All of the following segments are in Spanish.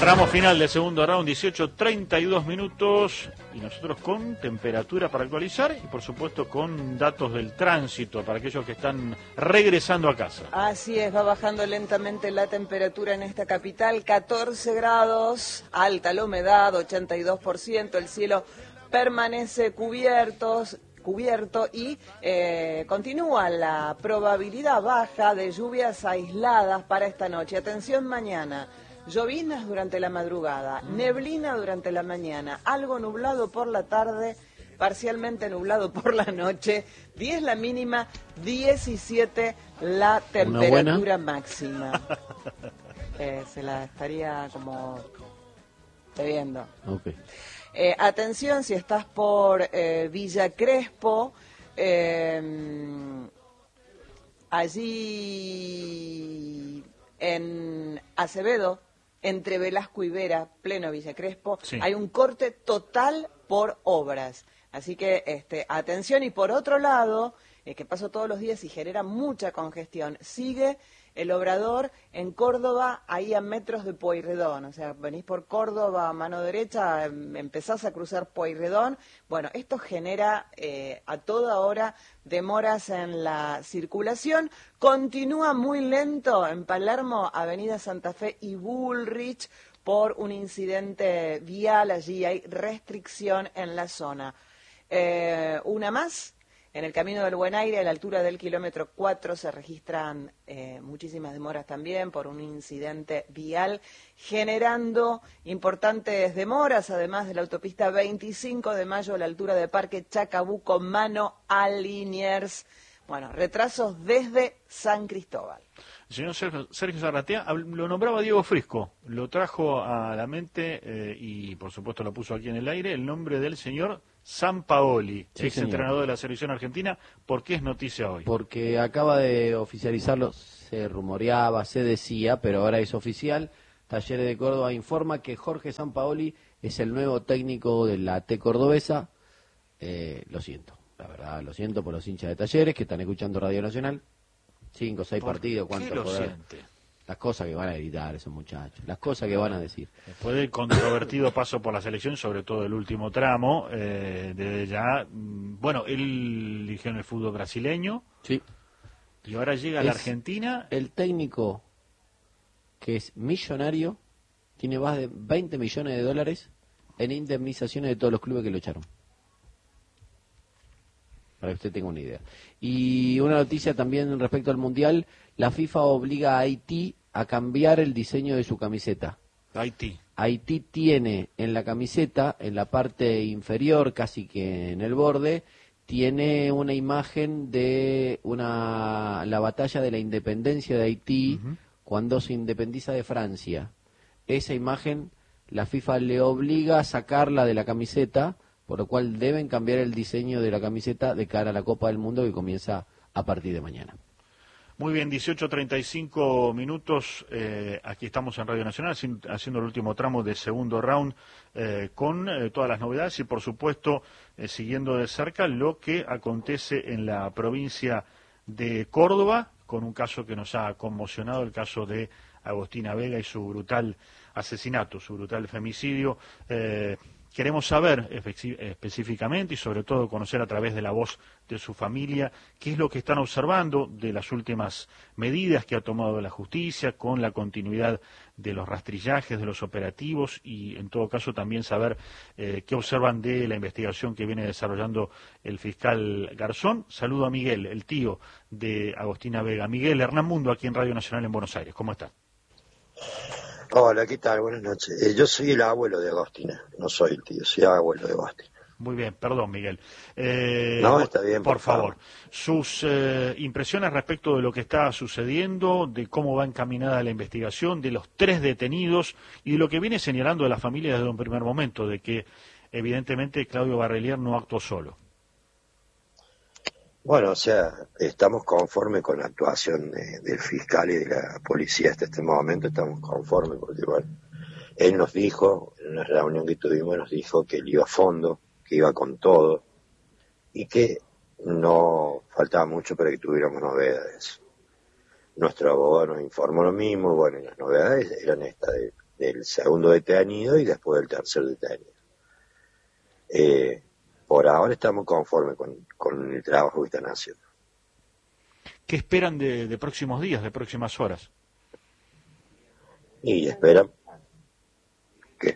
Tramo final del segundo round, 18:32 minutos, y nosotros con temperatura para actualizar y por supuesto con datos del tránsito para aquellos que están regresando a casa. Así es, va bajando lentamente la temperatura en esta capital, 14 grados, alta la humedad, 82%, el cielo permanece cubierto y continúa la probabilidad baja de lluvias aisladas para esta noche. Atención mañana. Lloviznas durante la madrugada, neblina durante la mañana, algo nublado por la tarde, parcialmente nublado por la noche, 10 la mínima, 17 la temperatura máxima. Se la estaría como bebiendo. Okay. Atención si estás por Villa Crespo, allí en Acevedo, entre Velasco y Vera, pleno Villa Crespo, sí, hay un corte total por obras. Así que atención. Y por otro lado, que paso todos los días y genera mucha congestión, sigue el obrador en Córdoba, ahí a metros de Pueyrredón. O sea, venís por Córdoba a mano derecha, empezás a cruzar Pueyrredón. Bueno, esto genera a toda hora demoras en la circulación. Continúa muy lento en Palermo, Avenida Santa Fe y Bullrich, por un incidente vial. Allí hay restricción en la zona. Una más. En el Camino del Buen Aire, a la altura del kilómetro 4, se registran muchísimas demoras también por un incidente vial, generando importantes demoras, además de la autopista 25 de Mayo a la altura de Parque Chacabuco, mano a Liniers. Bueno, retrasos desde San Cristóbal. El señor Sergio Zarratea lo nombraba Diego Frisco, lo trajo a la mente y por supuesto lo puso aquí en el aire, el nombre del señor Sampaoli, sí, ex entrenador de la selección argentina. ¿Por qué es noticia hoy? Porque acaba de oficializarlo, se rumoreaba, se decía, pero ahora es oficial. Talleres de Córdoba informa que Jorge Sampaoli es el nuevo técnico de la T cordobesa. Lo siento, la verdad, lo siento por los hinchas de Talleres que están escuchando Radio Nacional. 5 o 6 partidos, ¿cuánto poder? Siente? Las cosas que van a gritar esos muchachos, las cosas que van a decir. Después del controvertido paso por la selección, sobre todo el último tramo, desde ya, bueno, él dirigió en el fútbol brasileño, sí, y ahora llega a la Argentina. El técnico que es millonario, tiene más de 20 millones de dólares en indemnizaciones de todos los clubes que lo echaron. Para que usted tenga una idea. Y una noticia también respecto al Mundial, la FIFA obliga a Haití a cambiar el diseño de su camiseta. Haití tiene en la camiseta, en la parte inferior, casi que en el borde, tiene una imagen de la batalla de la independencia de Haití, cuando se independiza de Francia. Esa imagen, la FIFA le obliga a sacarla de la camiseta, por lo cual deben cambiar el diseño de la camiseta de cara a la Copa del Mundo que comienza a partir de mañana. Muy bien, 18:35 minutos, aquí estamos en Radio Nacional haciendo el último tramo del segundo round con todas las novedades y por supuesto siguiendo de cerca lo que acontece en la provincia de Córdoba con un caso que nos ha conmocionado, el caso de Agostina Vega y su brutal asesinato, su brutal femicidio. Queremos saber específicamente y sobre todo conocer a través de la voz de su familia qué es lo que están observando de las últimas medidas que ha tomado la justicia con la continuidad de los rastrillajes, de los operativos y en todo caso también saber qué observan de la investigación que viene desarrollando el fiscal Garzón. Saludo a Miguel, el tío de Agostina Vega. Miguel, Hernán Mundo aquí en Radio Nacional en Buenos Aires. ¿Cómo está? Hola, ¿qué tal? Buenas noches. Yo soy el abuelo de Agostina, no soy el tío, soy abuelo de Agostina. Muy bien, perdón, Miguel. No, está bien, por favor. Sus impresiones respecto de lo que está sucediendo, de cómo va encaminada la investigación, de los 3 detenidos y de lo que viene señalando de la familia desde un primer momento, de que evidentemente Claudio Barrelier no actuó solo. Bueno, o sea, estamos conformes con la actuación del fiscal y de la policía hasta este momento, estamos conformes porque, bueno, él nos dijo, en una reunión que tuvimos, nos dijo que él iba a fondo, que iba con todo, y que no faltaba mucho para que tuviéramos novedades. Nuestro abogado nos informó lo mismo, bueno, y las novedades eran estas, de del segundo detenido y después del tercer detenido. Por ahora estamos conformes con el trabajo que están haciendo. ¿Qué esperan de próximos días, de próximas horas? Y esperan que...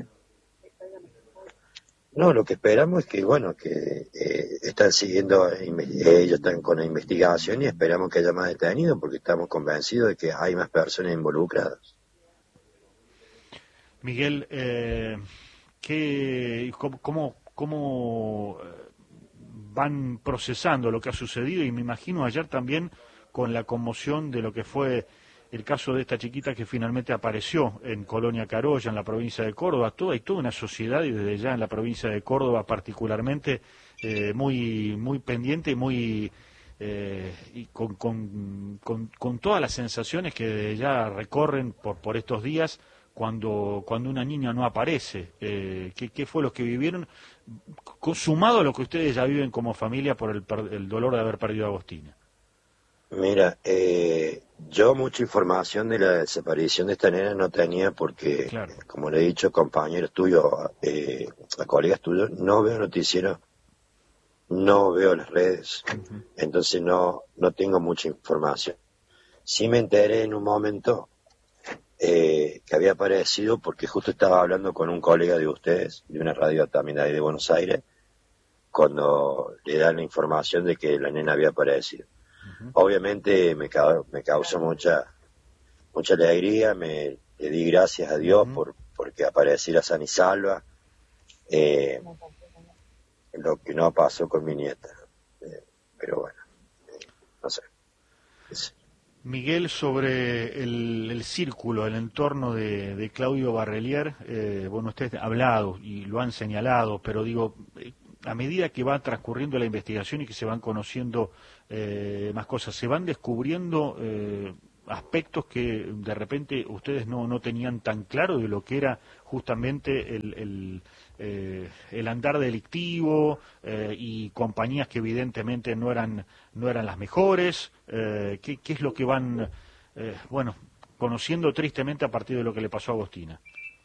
No, lo que esperamos es que, bueno, que están siguiendo, ellos están con la investigación y esperamos que haya más detenidos porque estamos convencidos de que hay más personas involucradas. Miguel, ¿cómo van procesando lo que ha sucedido? Y me imagino ayer también con la conmoción de lo que fue el caso de esta chiquita que finalmente apareció en Colonia Carolla, en la provincia de Córdoba. Hay toda una sociedad, y desde ya en la provincia de Córdoba particularmente, muy pendiente y con todas las sensaciones que desde ya recorren por estos días cuando una niña no aparece. ¿Qué fue lo que vivieron, sumado a lo que ustedes ya viven como familia por el dolor de haber perdido a Agostina? Mira, yo mucha información de la desaparición de esta nena no tenía porque, claro, como le he dicho, compañeros tuyos, a colegas tuyos, no veo noticieros, no veo las redes, entonces no tengo mucha información. Sí me enteré en un momento que había aparecido porque justo estaba hablando con un colega de ustedes, de una radio también de ahí de Buenos Aires, cuando le dan la información de que la nena había aparecido. Obviamente me causó mucha alegría, le di gracias a Dios porque apareciera sana y salva, lo que no pasó con mi nieta, pero bueno, no sé. Miguel, sobre el círculo, el entorno de Claudio Barrelier, bueno, ustedes han hablado y lo han señalado, pero digo, a medida que va transcurriendo la investigación y que se van conociendo más cosas, se van descubriendo aspectos que de repente ustedes no tenían tan claro de lo que era justamente el andar delictivo y compañías que evidentemente no eran las mejores. ¿Qué es lo que van conociendo tristemente a partir de lo que le pasó a Agostina?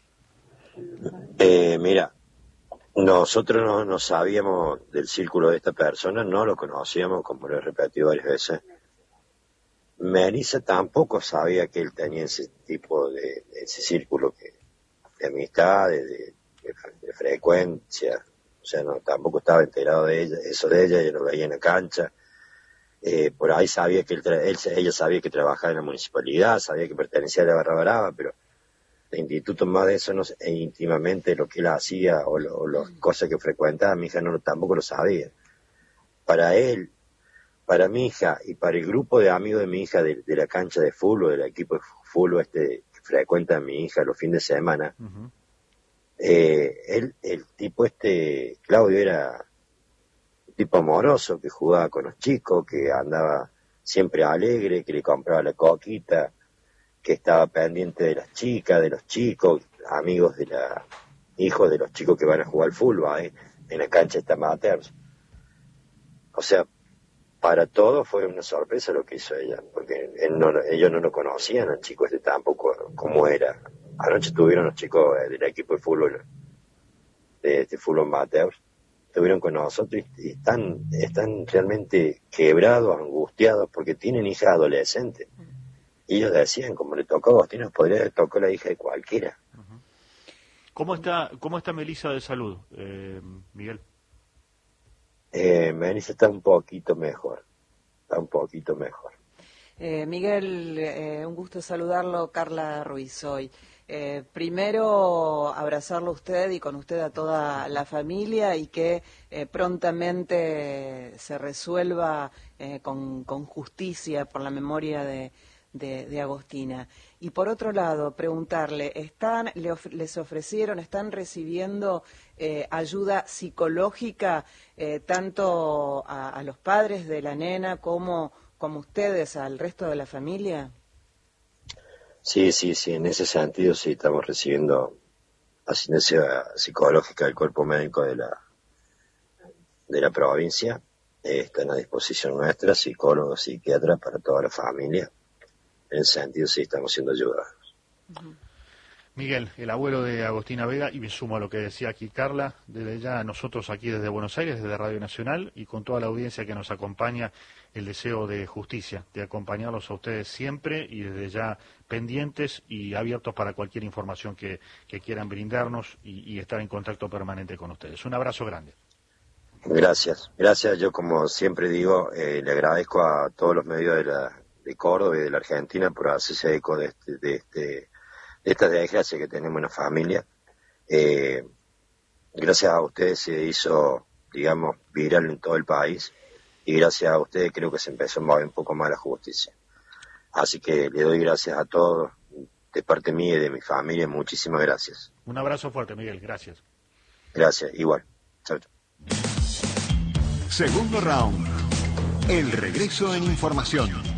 Mira, nosotros no sabíamos del círculo de esta persona, no lo conocíamos, como lo he repetido varias veces. Melissa tampoco sabía que él tenía ese tipo de ese círculo de amistad, de frecuencia. O sea, tampoco estaba enterado de ella lo veía en la cancha. Por ahí sabía que ella sabía que trabajaba en la municipalidad, sabía que pertenecía a la Barra Brava, pero el instituto más de eso, no sé, íntimamente lo que él hacía o las cosas que frecuentaba, mi hija tampoco lo sabía. Para él, para mi hija y para el grupo de amigos de mi hija de la cancha de fútbol, del equipo de fútbol que frecuenta a mi hija los fines de semana, el tipo Claudio era un tipo amoroso que jugaba con los chicos, que andaba siempre alegre, que le compraba la coquita, que estaba pendiente de las chicas, de los chicos, amigos hijos de los chicos que van a jugar al fútbol, en la cancha está amateurs. O sea, para todos fue una sorpresa lo que hizo ella, porque ellos no lo conocían al chico tampoco, cómo era. Anoche estuvieron los chicos del equipo de fútbol, de fútbol amateurs, estuvieron con nosotros y están realmente quebrados, angustiados, porque tienen hijas adolescentes. Y ellos decían, como le tocó a Agostina, podría haber tocado la hija de cualquiera. ¿Cómo está Melissa de salud, Miguel? Melissa está un poquito mejor. Miguel, un gusto saludarlo, Carla Ruiz hoy. Primero, abrazarlo a usted y con usted a toda la familia y que prontamente se resuelva con justicia por la memoria de Agostina. Y por otro lado, preguntarle, les ofrecieron, están recibiendo ayuda psicológica tanto a los padres de la nena como ustedes, al resto de la familia? Sí, en ese sentido sí estamos recibiendo asistencia psicológica del cuerpo médico de la provincia. Están a disposición nuestra, psicólogos, psiquiatras para toda la familia. En ese sentido sí estamos siendo ayudados. Miguel, el abuelo de Agostina Vega, y me sumo a lo que decía aquí Carla, desde ya nosotros aquí desde Buenos Aires, desde Radio Nacional, y con toda la audiencia que nos acompaña, el deseo de justicia, de acompañarlos a ustedes siempre, y desde ya pendientes y abiertos para cualquier información que quieran brindarnos y estar en contacto permanente con ustedes. Un abrazo grande. Gracias. Yo como siempre digo, le agradezco a todos los medios de Córdoba y de la Argentina por hacerse eco de esta desgracia que tenemos en la familia. Gracias a ustedes se hizo, digamos, viral en todo el país, y gracias a ustedes creo que se empezó a mover un poco más la justicia. Así que le doy gracias a todos, de parte mía y de mi familia, muchísimas gracias. Un abrazo fuerte, Miguel, gracias. Gracias, igual. Chao. Segundo round. El regreso en información.